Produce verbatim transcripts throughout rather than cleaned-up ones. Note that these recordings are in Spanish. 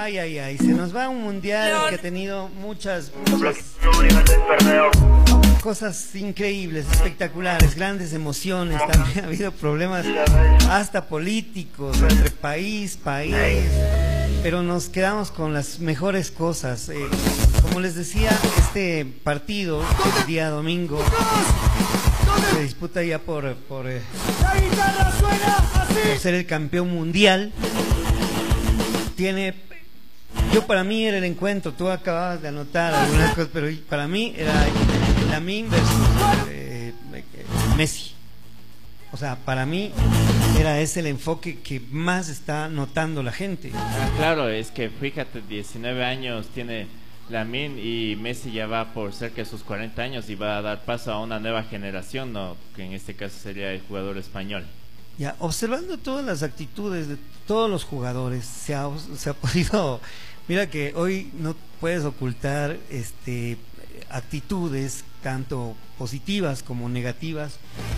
Ay, ay, ay, se nos va un mundial que ha tenido muchas, muchas cosas increíbles, espectaculares, grandes emociones. También ha habido problemas hasta políticos entre país, país, pero nos quedamos con las mejores cosas. Eh, como les decía, este partido el día domingo se disputa ya por, por, eh, por ser el campeón mundial. Tiene, yo para mí era el encuentro, tú acababas de anotar algunas cosas, pero para mí era Lamine versus eh, Messi. O sea, para mí era ese el enfoque que más está notando la gente. Ah, claro, es que fíjate, diecinueve años tiene Lamine y Messi ya va por cerca de sus cuarenta años y va a dar paso a una nueva generación, ¿no? Que en este caso sería el jugador español. Ya, observando todas las actitudes de todos los jugadores, se ha, se ha podido, mira que hoy no puedes ocultar este actitudes tanto positivas como negativas.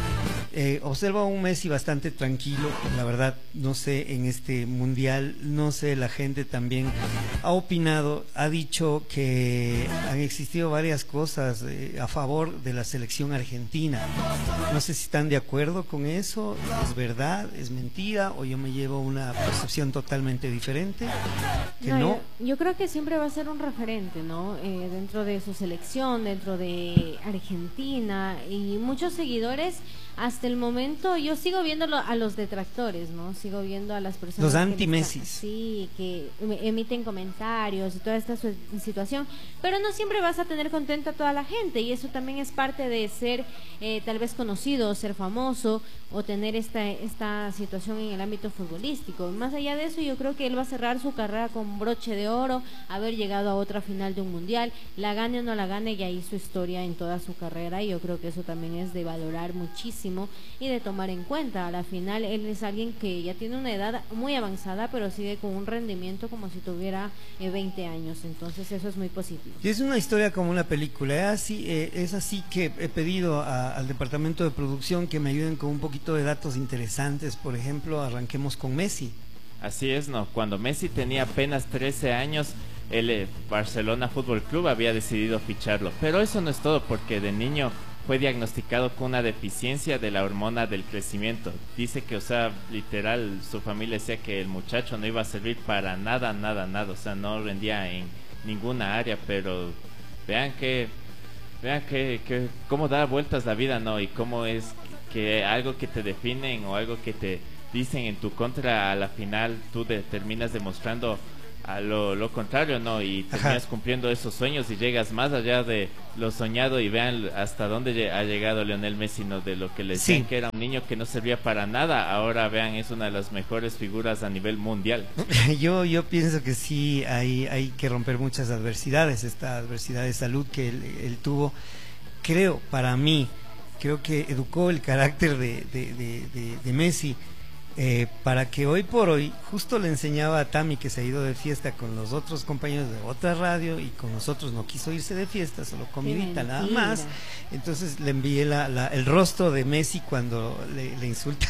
Eh, observo a un Messi bastante tranquilo, la verdad, no sé, en este mundial, no sé, la gente también ha opinado, ha dicho que han existido varias cosas eh, a favor de la selección argentina. No sé si están de acuerdo con eso, ¿es verdad, es mentira o yo me llevo una percepción totalmente diferente? Que no, no. Yo, yo creo que siempre va a ser un referente, ¿no? Eh, dentro de su selección, dentro de Argentina y muchos seguidores. Hasta el momento yo sigo viendo a los detractores, ¿no? Sigo viendo a las personas, los anti-Messi, sí, que emiten comentarios y toda esta situación, pero no siempre vas a tener contenta a toda la gente, y eso también es parte de ser eh, tal vez conocido, ser famoso o tener esta esta situación en el ámbito futbolístico. Más allá de eso, yo creo que él va a cerrar su carrera con broche de oro, haber llegado a otra final de un mundial, la gane o no la gane, ya hizo historia en toda su carrera, y yo creo que eso también es de valorar muchísimo y de tomar en cuenta. A la final él es alguien que ya tiene una edad muy avanzada, pero sigue con un rendimiento como si tuviera eh, veinte años, entonces eso es muy positivo. Y es una historia como una película, es así, eh, es así que he pedido a, al departamento de producción que me ayuden con un poquito de datos interesantes. Por ejemplo, arranquemos con Messi. Así es, ¿no? Cuando Messi tenía apenas trece años, el eh, Barcelona Fútbol Club había decidido ficharlo, pero eso no es todo, porque de niño fue diagnosticado con una deficiencia de la hormona del crecimiento. Dice que, o sea, literal, su familia decía que el muchacho no iba a servir para nada, nada, nada, o sea, no rendía en ninguna área, pero vean que, vean que, que cómo da vueltas la vida, ¿no? Y cómo es que algo que te definen o algo que te dicen en tu contra, a la final tú de, terminas demostrando a lo, lo contrario, ¿no? Y terminas Ajá. cumpliendo esos sueños y llegas más allá de lo soñado, y vean hasta dónde ha llegado Lionel Messi, ¿no? De lo que le decían sí. que era un niño que no servía para nada, ahora vean, es una de las mejores figuras a nivel mundial. Yo yo pienso que sí, hay, hay que romper muchas adversidades, esta adversidad de salud que él, él tuvo, creo, para mí, creo que educó el carácter de, de, de, de, de Messi. Eh, para que hoy por hoy, justo le enseñaba a Tami, que se ha ido de fiesta con los otros compañeros de otra radio y con nosotros no quiso irse de fiesta, solo comidita nada más. Entonces le envié la, la, el rostro de Messi cuando le, le insulta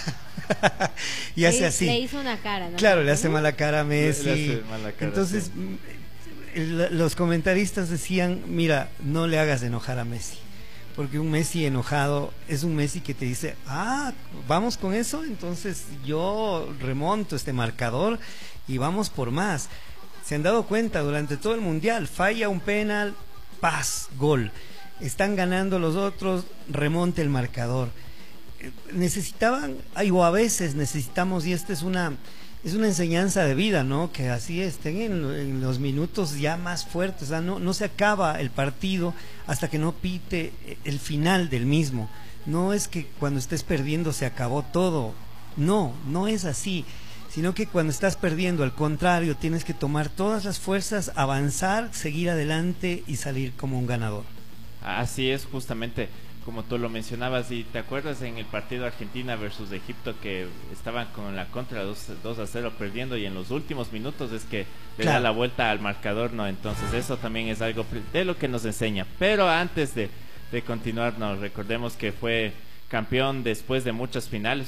y le, hace así. Le hizo una cara, ¿no? Claro, le hace mala cara a Messi. Le, le hace mala cara, Entonces sí. el, los comentaristas decían, mira, no le hagas enojar a Messi, porque un Messi enojado es un Messi que te dice, ah, vamos con eso, entonces yo remonto este marcador y vamos por más. Se han dado cuenta durante todo el mundial, falla un penal, paz, gol. Están ganando los otros, remonte el marcador. Necesitaban, o a veces necesitamos, y esta es una es una enseñanza de vida, ¿no? Que así estén en, en los minutos ya más fuertes, o sea, no, no se acaba el partido hasta que no pite el final del mismo. No es que cuando estés perdiendo se acabó todo, no, no es así, sino que cuando estás perdiendo, al contrario, tienes que tomar todas las fuerzas, avanzar, seguir adelante y salir como un ganador. Así es, justamente como tú lo mencionabas. Y te acuerdas en el partido Argentina versus Egipto, que estaban con la contra dos a cero perdiendo, y en los últimos minutos es que le claro. da la vuelta al marcador, ¿no? Entonces eso también es algo de lo que nos enseña. Pero antes de, de continuar, nos recordemos que fue campeón después de muchas finales.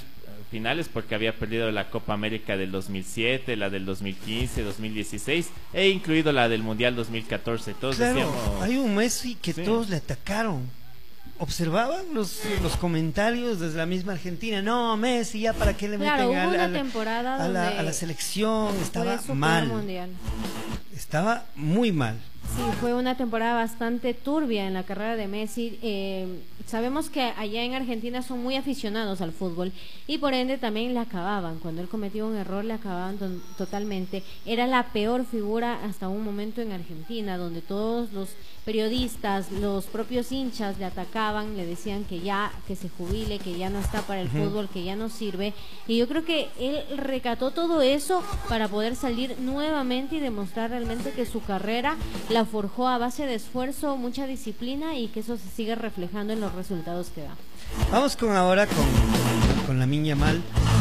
finales porque había perdido la Copa América del dos mil siete, la del dos mil quince, dos mil dieciséis e incluido la del Mundial dos mil catorce. Todos claro, decíamos, hay un Messi que sí. todos le atacaron. Observaban los, los comentarios desde la misma Argentina. No, Messi, ya para qué le Claro, meten hubo a, una a la, temporada a, la, donde a la selección. Estaba fue su mal. peor mundial. Estaba muy mal. Sí, fue una temporada bastante turbia en la carrera de Messi. Eh, sabemos que allá en Argentina son muy aficionados al fútbol y por ende también le acababan. Cuando él cometía un error le acababan to totalmente. Era la peor figura hasta un momento en Argentina, donde todos los periodistas, los propios hinchas le atacaban, le decían que ya, que se jubile, que ya no está para el uh-huh. fútbol, que ya no sirve. Y yo creo que él recató todo eso para poder salir nuevamente y demostrar realmente que su carrera la forjó a base de esfuerzo, mucha disciplina y que eso se sigue reflejando en los resultados que da. Vamos con ahora con, con Lamine Yamal.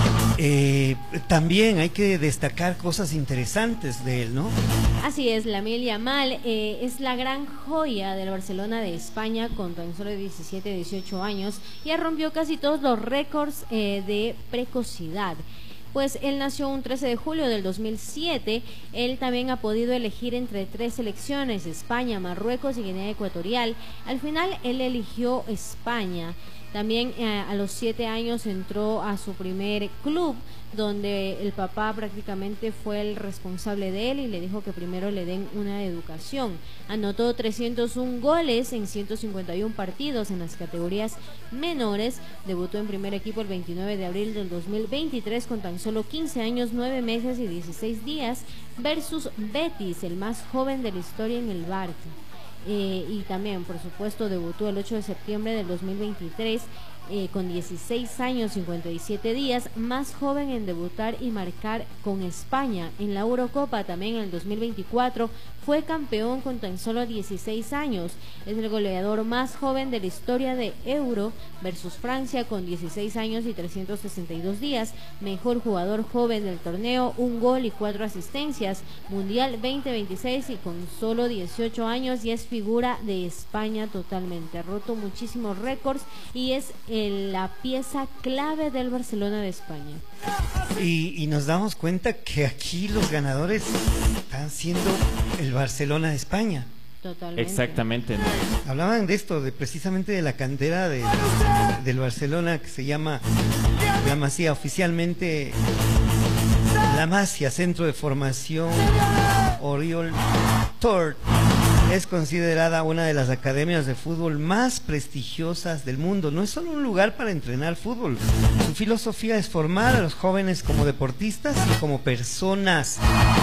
Eh, también hay que destacar cosas interesantes de él, ¿no? Así es, Lamine Yamal eh, es la gran joya del Barcelona de España con tan solo diecisiete, dieciocho años. Ya rompió casi todos los récords eh, de precocidad. Pues él nació un trece de julio del dos mil siete, él también ha podido elegir entre tres selecciones, España, Marruecos y Guinea Ecuatorial. Al final él eligió España. También eh, a los siete años entró a su primer club, donde el papá prácticamente fue el responsable de él y le dijo que primero le den una educación. Anotó trescientos uno goles en ciento cincuenta y uno partidos en las categorías menores. Debutó en primer equipo el veintinueve de abril del dos mil veintitrés con tan solo quince años, nueve meses y dieciséis días versus Betis, el más joven de la historia en el Barça. Eh, y también, por supuesto, debutó el ocho de septiembre del dos mil veintitrés eh, con dieciséis años, cincuenta y siete días, más joven en debutar y marcar con España. En la Eurocopa también en el dos mil veinticuatro fue campeón con tan solo dieciséis años. Es el goleador más joven de la historia de Euro versus Francia con dieciséis años y trescientos sesenta y dos días. Mejor jugador joven del torneo, un gol y cuatro asistencias. Mundial veinte veintiséis y con solo dieciocho años y es figura de España totalmente. Ha roto muchísimos récords y es eh, la pieza clave del Barcelona de España. Y, y nos damos cuenta que aquí los ganadores están siendo el Barcelona de España. Totalmente. Exactamente. Hablaban de esto, de precisamente de la cantera de, del Barcelona que se llama La Masía, oficialmente La Masia, Centro de Formación Oriol Tort. Es considerada una de las academias de fútbol más prestigiosas del mundo. No es solo un lugar para entrenar fútbol. Su filosofía es formar a los jóvenes como deportistas y como personas,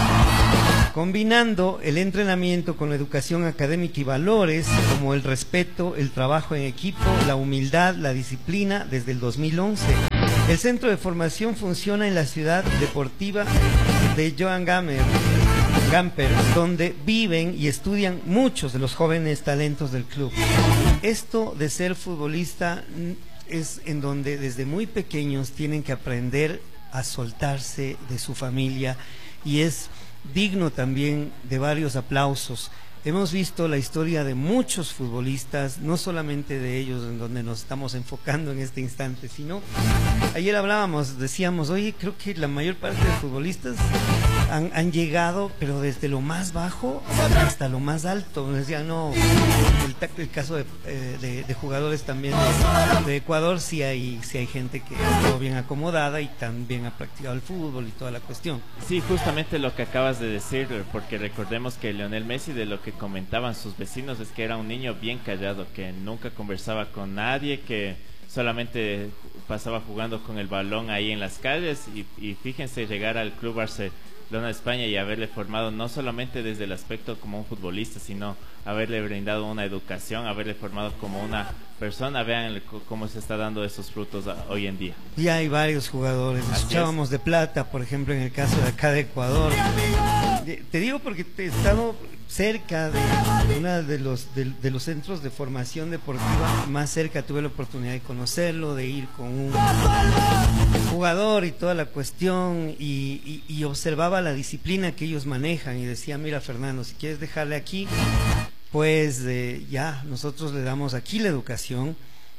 combinando el entrenamiento con la educación académica y valores como el respeto, el trabajo en equipo, la humildad, la disciplina desde el dos mil once. El centro de formación funciona en la ciudad deportiva de Joan Gamper, Gamper, donde viven y estudian muchos de los jóvenes talentos del club. Esto de ser futbolista es en donde desde muy pequeños tienen que aprender a soltarse de su familia y es digno también de varios aplausos. Hemos visto la historia de muchos futbolistas, no solamente de ellos en donde nos estamos enfocando en este instante, sino ayer hablábamos, decíamos, oye, creo que la mayor parte de los futbolistas han, han llegado, pero desde lo más bajo hasta lo más alto. Nos decían, no, el, el caso de, eh, de, de jugadores también de, de Ecuador, sí hay, sí hay gente que ha estado bien acomodada y también ha practicado el fútbol y toda la cuestión. Sí, justamente lo que acabas de decir, porque recordemos que Lionel Messi, de lo que comentaban sus vecinos, es que era un niño bien callado, que nunca conversaba con nadie, que solamente pasaba jugando con el balón ahí en las calles y, y fíjense llegar al Club Barcelona de España y haberle formado no solamente desde el aspecto como un futbolista, sino haberle brindado una educación, haberle formado como una persona. Vean cómo se está dando esos frutos hoy en día. Y hay varios jugadores, escuchábamos de Plata, por ejemplo, en el caso de acá de Ecuador. Te digo porque he estado cerca de uno de los, de, de los centros de formación deportiva más cerca, tuve la oportunidad de conocerlo, de ir con un jugador y toda la cuestión y, y, y observaba la disciplina que ellos manejan y decía, mira Fernando, si quieres dejarle aquí, pues eh, ya, nosotros le damos aquí la educación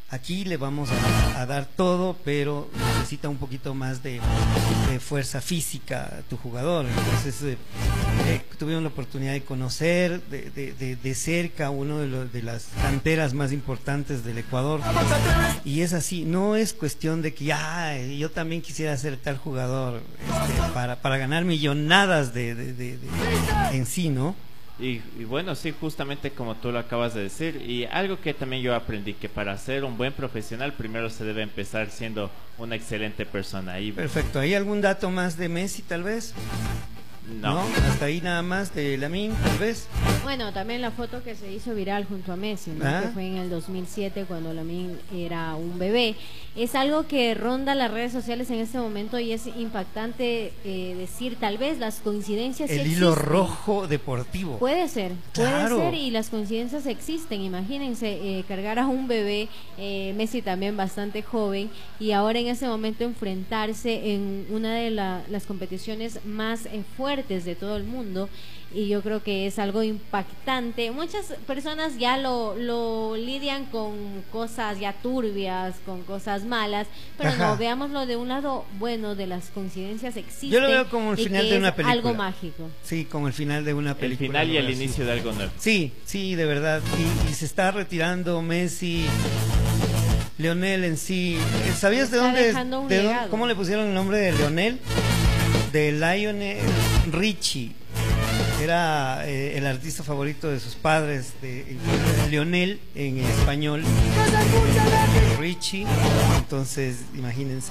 aquí le vamos a, a dar todo, pero necesita un poquito más de, de fuerza física tu jugador. Entonces eh, eh, tuvimos la oportunidad de conocer de, de, de, de cerca uno de, los, de las canteras más importantes del Ecuador, y es así, no es cuestión de que ah, yo también quisiera ser tal jugador este, para, para ganar millonadas de, de, de, de, en sí, ¿no? Y, y bueno, sí, justamente como tú lo acabas de decir, y algo que también yo aprendí, que para ser un buen profesional primero se debe empezar siendo una excelente persona. Y perfecto. ¿Hay algún dato más de Messi tal vez? No. ¿No? Hasta ahí nada más de Lamine, tal vez. Bueno, también la foto que se hizo viral junto a Messi, ¿no? ¿Ah? Que fue en el dos mil siete cuando Lamine era un bebé. Es algo que ronda las redes sociales en este momento y es impactante eh, decir, tal vez las coincidencias El sí hilo existen. rojo deportivo. Puede ser, Claro. puede ser, y las coincidencias existen. Imagínense eh, cargar a un bebé, eh, Messi también bastante joven, y ahora en ese momento enfrentarse en una de la, las competiciones más eh, fuertes de todo el mundo. Y yo creo que es algo impactante. Muchas personas ya lo, lo lidian con cosas ya turbias, con cosas malas, pero Ajá. no, veámoslo de un lado bueno, de las coincidencias existen. Yo lo veo como el y final que de una es película. algo mágico. Sí, como el final de una el película. final y el algo así. inicio de algo nuevo. Sí, sí, de verdad. Y, y se está retirando Messi, Lionel en sí. ¿Sabías de Está dónde, dejando un de dónde- legado. cómo le pusieron el nombre de Lionel? De Lionel Richie. Era eh, el artista favorito de sus padres, de, de Lionel en español, Richie. Entonces, imagínense.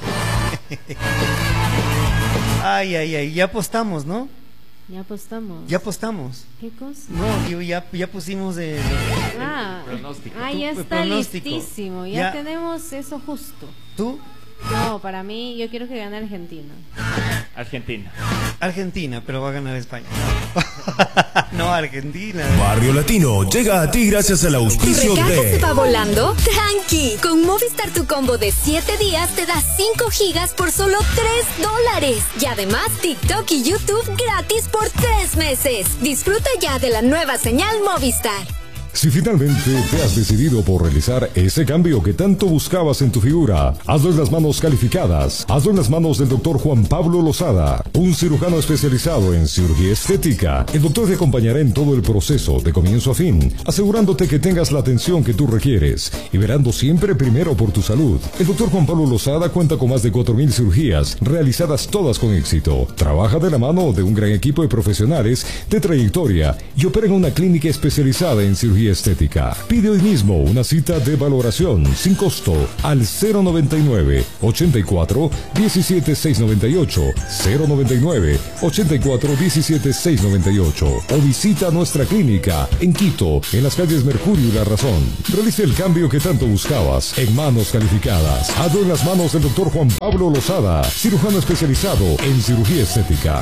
Ay, ay, ay, ya apostamos, ¿no? Ya apostamos. Ya apostamos. ¿Qué cosa? No, yo ya, ya pusimos de, Ah, pronóstico. ah, ya Tu está pronóstico. listísimo. Ya, Ya. tenemos eso justo. ¿tú? No, para mí, yo quiero que gane Argentina. Argentina. Argentina, pero va a ganar España. No, Argentina. Barrio Latino llega a ti gracias al ¿Tu auspicio recarga se de va volando? Tranqui, con Movistar tu combo de siete días te da cinco gigas por solo tres dólares. Y además TikTok y YouTube gratis por tres meses. Disfruta ya de la nueva señal Movistar. Si finalmente te has decidido por realizar ese cambio que tanto buscabas en tu figura, hazlo en las manos calificadas. Hazlo en las manos del doctor Juan Pablo Lozada, un cirujano especializado en cirugía estética. El doctor te acompañará en todo el proceso, de comienzo a fin, asegurándote que tengas la atención que tú requieres y verando siempre primero por tu salud. El doctor Juan Pablo Lozada cuenta con más de cuatro mil cirugías, realizadas todas con éxito. Trabaja de la mano de un gran equipo de profesionales de trayectoria y opera en una clínica especializada en cirugía estética. Pide hoy mismo una cita de valoración sin costo al cero noventa y nueve, ochenta y cuatro, diecisiete seiscientos noventa y ocho, cero noventa y nueve, ochenta y cuatro, diecisiete seiscientos noventa y ocho, o visita nuestra clínica en Quito, en las calles Mercurio y La Razón. Realice el cambio que tanto buscabas en manos calificadas. Hazlo en las manos del doctor Juan Pablo Lozada, cirujano especializado en cirugía estética.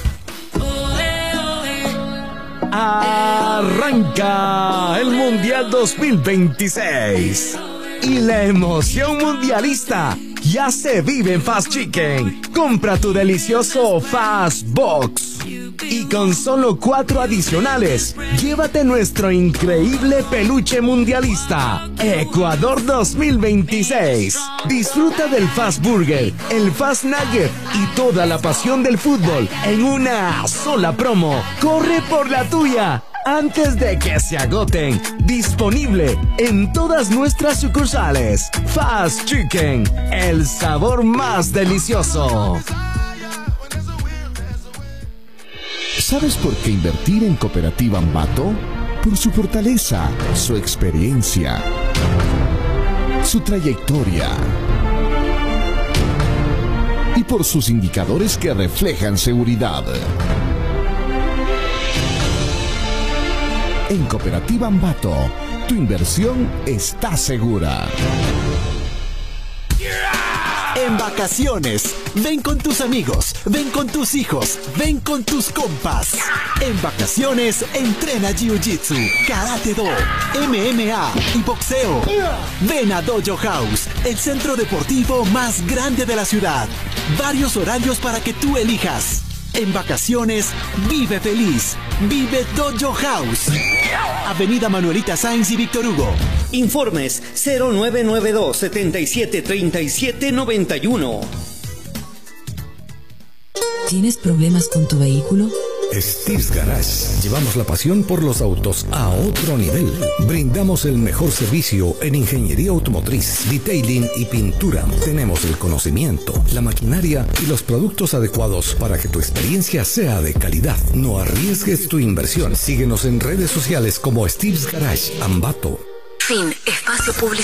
Arranca el Mundial dos mil veintiséis y la emoción mundialista ya se vive en Fast Chicken. Compra tu delicioso Fast Box y con solo cuatro adicionales, llévate nuestro increíble peluche mundialista Ecuador dos mil veintiséis. Disfruta del Fast Burger, el Fast Nugget y toda la pasión del fútbol en una sola promo. Corre por la tuya antes de que se agoten. Disponible en todas nuestras sucursales. Fast Chicken, el sabor más delicioso. ¿Sabes por qué invertir en Cooperativa Ambato? Por su fortaleza, su experiencia, su trayectoria y por sus indicadores que reflejan seguridad. En Cooperativa Ambato, tu inversión está segura. En vacaciones, ven con tus amigos, ven con tus hijos, ven con tus compas. En vacaciones, entrena Jiu-Jitsu, Karate-Do, M M A y boxeo. Ven a Dojo House, el centro deportivo más grande de la ciudad. Varios horarios para que tú elijas. En vacaciones, vive feliz. Vive Dojo House. Avenida Manuelita Sáenz y Víctor Hugo. Informes cero nueve nueve dos, setenta y siete, treinta y siete, noventa y uno. ¿Tienes problemas con tu vehículo? Steve's Garage. Llevamos la pasión por los autos a otro nivel. Brindamos el mejor servicio en ingeniería automotriz, detailing y pintura. Tenemos el conocimiento, la maquinaria y los productos adecuados para que tu experiencia sea de calidad. No arriesgues tu inversión. Síguenos en redes sociales como Steve's Garage Ambato. Fin. Espacio publicitario.